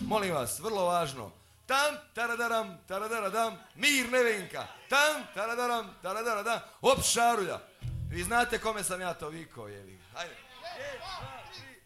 Molim vas, vrlo važno. Tam, taradaram, taradaradam, Mir Nevenka. Tam, taradaram, taradaradam, op Šarulja. Vi znate kome sam ja to vikao, jevi. Hajde. 1, 2, 3.